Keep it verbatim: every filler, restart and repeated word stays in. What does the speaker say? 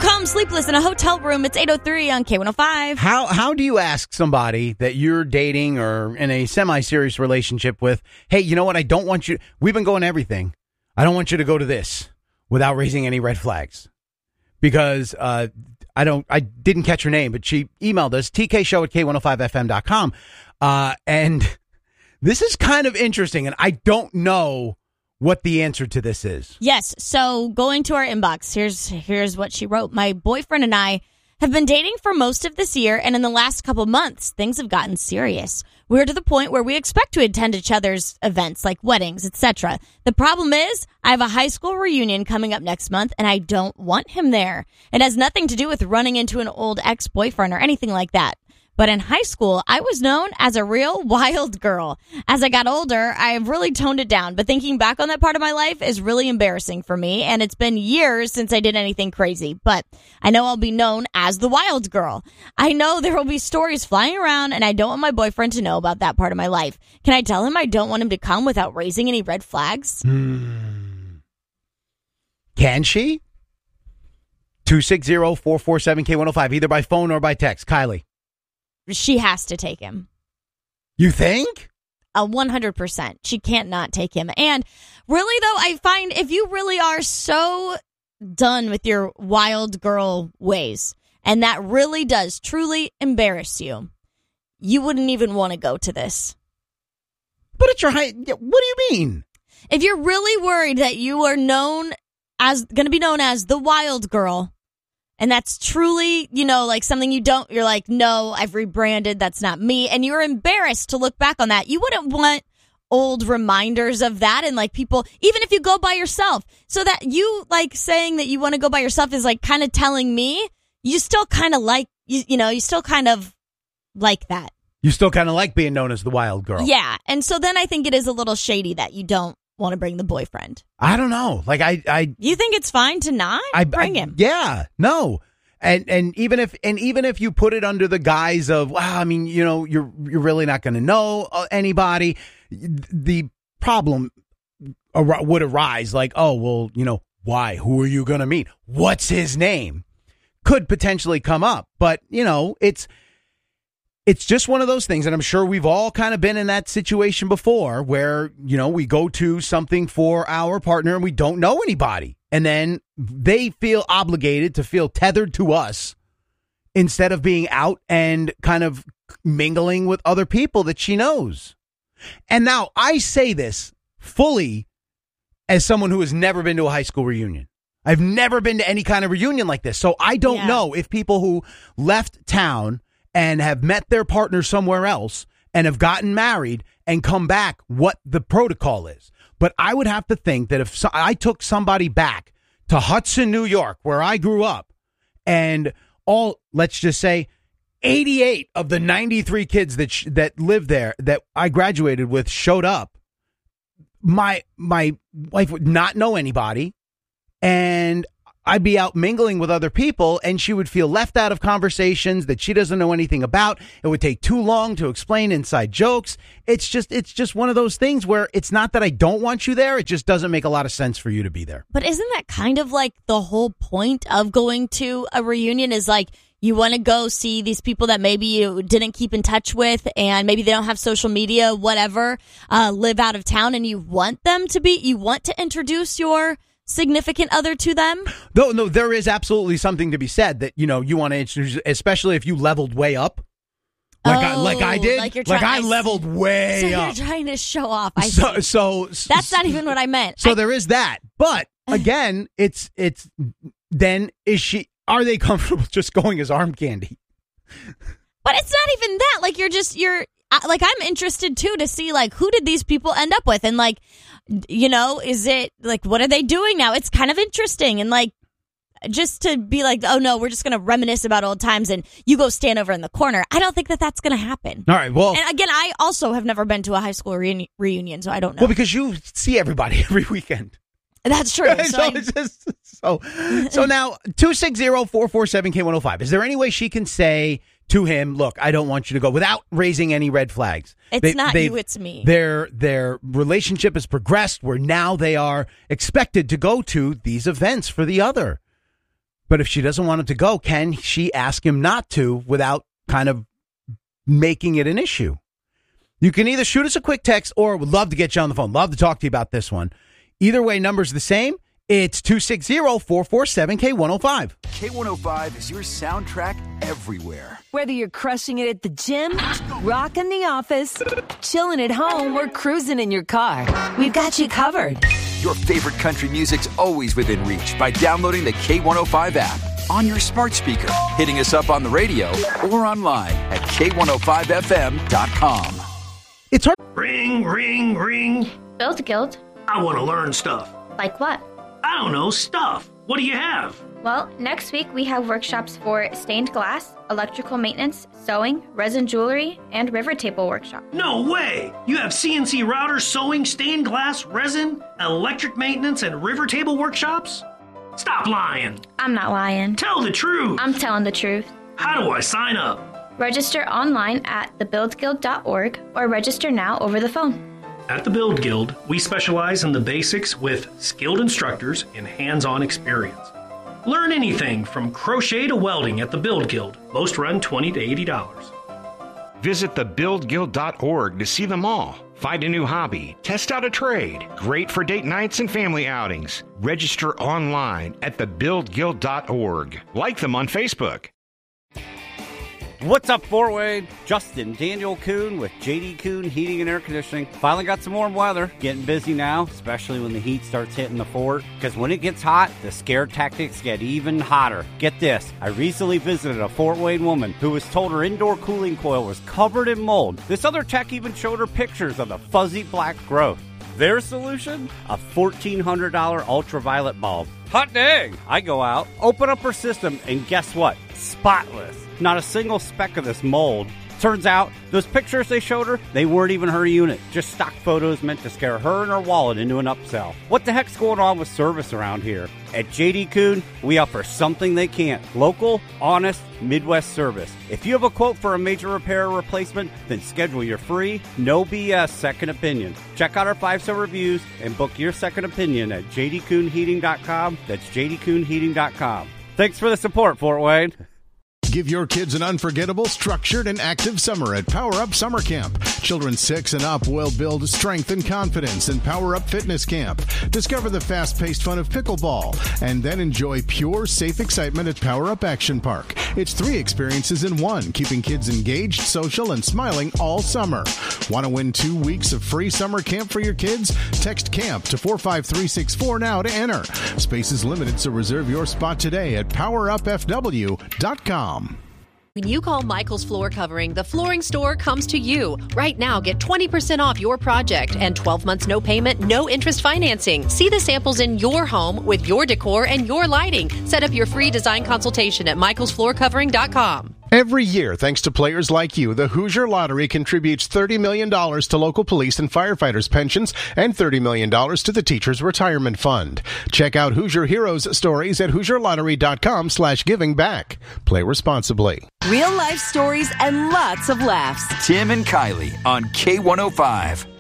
Home sleepless in a hotel room. It's eight oh three on K one oh five. How how do you ask somebody that you're dating or in a semi-serious relationship with, hey, you know what, I don't want you, we've been going to everything, I don't want you to go to this without raising any red flags? Because uh, I don't, I didn't catch her name, but she emailed us, T K show at K one oh five F M dot com. Uh, and this is kind of interesting, and I don't know what the answer to this is. Yes. So going to our inbox, here's here's what she wrote. My boyfriend and I have been dating for most of this year, and in the last couple months, things have gotten serious. We're to the point where we expect to attend each other's events like weddings, et cetera. The problem is I have a high school reunion coming up next month, and I don't want him there. It has nothing to do with running into an old ex-boyfriend or anything like that. But in high school, I was known as a real wild girl. As I got older, I've really toned it down. But thinking back on that part of my life is really embarrassing for me. And it's been years since I did anything crazy. But I know I'll be known as the wild girl. I know there will be stories flying around, and I don't want my boyfriend to know about that part of my life. Can I tell him I don't want him to come without raising any red flags? Hmm. Can she? two six zero, four four seven, K one oh five, either by phone or by text. Kylie. She has to take him. You think? A one hundred percent. She can't not take him. And really, though, I find if you really are so done with your wild girl ways, and that really does truly embarrass you, you wouldn't even want to go to this. But it's your high. What do you mean? If you're really worried that you are known as, going to be known as the wild girl, and that's truly, you know, like something you don't, you're like, no, I've rebranded, that's not me. And you're embarrassed to look back on that. You wouldn't want old reminders of that. And like people, even if you go by yourself, so that you like saying that you want to go by yourself is like kind of telling me you still kind of like, you, you know, you still kind of like that. You still kind of like being known as the wild girl. Yeah. And so then I think it is a little shady that you don't want to bring the boyfriend. I don't know. Like I, I you think it's fine to not I, bring I, him? Yeah, no. And and even if and even if you put it under the guise of, wow, I mean, you know, you're you're really not going to know anybody, the problem ar- would arise like, oh, well, you know, why? Who are you going to meet? What's his name? Could potentially come up, but you know, it's. It's just one of those things, and I'm sure we've all kind of been in that situation before where, you know, we go to something for our partner and we don't know anybody. And then they feel obligated to feel tethered to us instead of being out and kind of mingling with other people that she knows. And now I say this fully as someone who has never been to a high school reunion. I've never been to any kind of reunion like this. So I don't Yeah. know if people who left town and have met their partner somewhere else and have gotten married and come back, what the protocol is. But I would have to think that if so, I took somebody back to Hudson, New York, where I grew up, and all, let's just say, eighty-eight of the ninety-three kids that sh- that lived there that I graduated with showed up, my my wife would not know anybody, and I'd be out mingling with other people, and she would feel left out of conversations that she doesn't know anything about. It would take too long to explain inside jokes. It's just, it's just one of those things where it's not that I don't want you there. It just doesn't make a lot of sense for you to be there. But isn't that kind of like the whole point of going to a reunion is like, you want to go see these people that maybe you didn't keep in touch with, and maybe they don't have social media, whatever, uh, live out of town, and you want them to be, you want to introduce your significant other to them? No, no, there is absolutely something to be said that, you know, you want to introduce, especially if you leveled way up. Like, oh, I, like I did. Like, you're like trying, I leveled way so up. You're trying to show off. I so, see. so That's not even what I meant. So I, there is that. But again, it's, it's, then is she, are they comfortable just going as arm candy? But it's not even that. Like, you're just, you're, like, I'm interested, too, to see, like, who did these people end up with? And, like, you know, is it, like, what are they doing now? It's kind of interesting. And, like, just to be like, oh, no, we're just going to reminisce about old times and you go stand over in the corner. I don't think that that's going to happen. All right, well. And, again, I also have never been to a high school reuni- reunion, so I don't know. Well, because you see everybody every weekend. That's true. So, so, it's just, so, so now, two six zero, four four seven, K one oh five. Is there any way she can say to him, look, I don't want you to go, without raising any red flags? It's they, not you, it's me. Their, their relationship has progressed where now they are expected to go to these events for the other. But if she doesn't want him to go, can she ask him not to without kind of making it an issue? You can either shoot us a quick text or would love to get you on the phone. Love to talk to you about this one. Either way, number's the same. It's two six zero, four four seven, K one oh five. K one oh five is your soundtrack everywhere. Whether you're crushing it at the gym, rocking the office, chilling at home, or cruising in your car, we've got you covered. Your favorite country music's always within reach by downloading the K one oh five app on your smart speaker, hitting us up on the radio, or online at K one oh five F M dot com. It's hard. Ring, ring, ring. Build Guild. I want to learn stuff. Like what? I don't know, stuff. What do you have? Well, next week we have workshops for stained glass, electrical maintenance, sewing, resin jewelry, and river table workshop. No way! You have C N C routers, sewing, stained glass, resin, electric maintenance, and river table workshops? Stop lying. I'm not lying. Tell the truth. I'm telling the truth. How do I sign up? Register online at the build guild dot org or register now over the phone. At the Build Guild, we specialize in the basics with skilled instructors and hands-on experience. Learn anything from crochet to welding at the Build Guild. Most run twenty to eighty dollars. Visit the build guild dot org to see them all. Find a new hobby, test out a trade. Great for date nights and family outings. Register online at the build guild dot org. Like them on Facebook. What's up, Fort Wayne? Justin Daniel Kuhn with J D Kuhn Heating and Air Conditioning. Finally got some warm weather. Getting busy now, especially when the heat starts hitting the fort. Because when it gets hot, the scare tactics get even hotter. Get this. I recently visited a Fort Wayne woman who was told her indoor cooling coil was covered in mold. This other tech even showed her pictures of the fuzzy black growth. Their solution? A fourteen hundred dollars ultraviolet bulb. Hot dang! I go out, open up her system, and guess what? Spotless. Not a single speck of this mold. Turns out, those pictures they showed her, they weren't even her unit. Just stock photos meant to scare her and her wallet into an upsell. What the heck's going on with service around here? At J D Kuhn, we offer something they can't. Local, honest, Midwest service. If you have a quote for a major repair or replacement, then schedule your free, no B S second opinion. Check out our five-star reviews and book your second opinion at J D Kuhn Heating dot com. That's J D Kuhn Heating dot com. Thanks for the support, Fort Wayne. Give your kids an unforgettable, structured, and active summer at Power Up Summer Camp. Children six and up will build strength and confidence in Power Up Fitness Camp. Discover the fast-paced fun of pickleball, and then enjoy pure, safe excitement at Power Up Action Park. It's three experiences in one, keeping kids engaged, social, and smiling all summer. Want to win two weeks of free summer camp for your kids? Text CAMP to four five three six four now to enter. Space is limited, so reserve your spot today at power up f w dot com. When you call Michael's Floor Covering, the flooring store comes to you. Right now, get twenty percent off your project and twelve months no payment, no interest financing. See the samples in your home with your decor and your lighting. Set up your free design consultation at michaels floor covering dot com. Every year, thanks to players like you, the Hoosier Lottery contributes thirty million dollars to local police and firefighters' pensions and thirty million dollars to the Teachers' Retirement Fund. Check out Hoosier Heroes stories at hoosier lottery dot com slash giving back. Play responsibly. Real life stories and lots of laughs. Tim and Kylie on K one oh five.